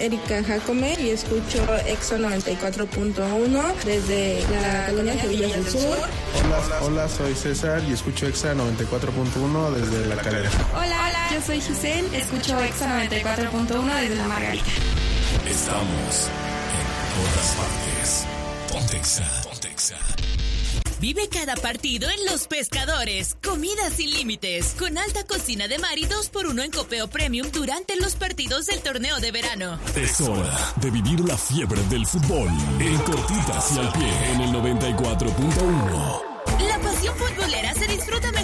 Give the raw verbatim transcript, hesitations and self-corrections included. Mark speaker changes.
Speaker 1: Erika Jacome y escucho Exa noventa y cuatro punto uno desde la colonia Sevillas del Sur.
Speaker 2: Hola, hola, soy César y escucho Exa noventa y cuatro punto uno desde La Calera.
Speaker 3: Hola, hola, yo soy Giselle, escucho Exa noventa y cuatro punto uno desde La Margarita.
Speaker 4: Estamos en todas partes. Ponte Exa, ponte Exa.
Speaker 5: Vive cada partido en Los Pescadores. Comida sin límites. Con alta cocina de mar y dos por uno en copeo premium durante los partidos del torneo de verano.
Speaker 4: Es hora de vivir la fiebre del fútbol. En cortitas y al pie en el noventa y cuatro punto uno.
Speaker 5: La pasión futbolera se disfruta mejor